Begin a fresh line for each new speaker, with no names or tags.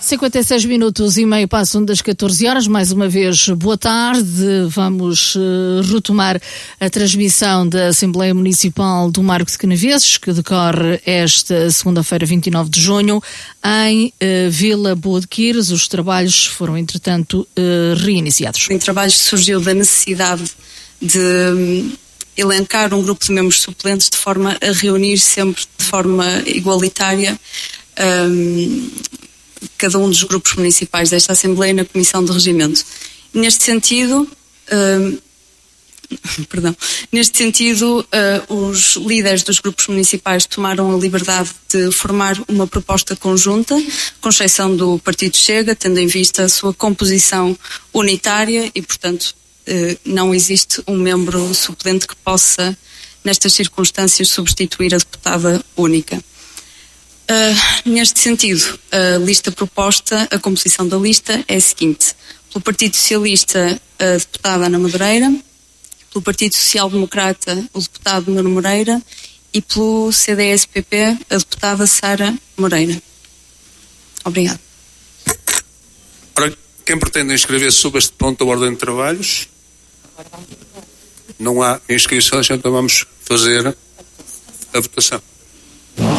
56 minutos passam das 14 horas. Mais uma vez, boa tarde. Vamos retomar a transmissão da Assembleia Municipal do Marco de Canaveses, que decorre esta segunda-feira, 29 de junho, em Vila Boa de Quires. Os trabalhos foram, entretanto, reiniciados.
Em trabalhos que surgiu da necessidade de elencar um grupo de membros suplentes de forma a reunir sempre de forma igualitária cada um dos grupos municipais desta Assembleia na Comissão de Regimento. Neste sentido, os líderes dos grupos municipais tomaram a liberdade de formar uma proposta conjunta, com exceção do Partido Chega, tendo em vista a sua composição unitária e, portanto, não existe um membro suplente que possa, nestas circunstâncias, substituir a deputada única. Neste sentido, a lista proposta, a composição da lista é a seguinte: pelo Partido Socialista, a deputada Ana Madureira; pelo Partido Social Democrata, o deputado Nuno Moreira; e pelo CDS-PP, a deputada Sara Moreira. Obrigada.
Ora, quem pretende inscrever-se sobre este ponto da ordem de trabalhos? Não há inscrições, então vamos fazer a votação.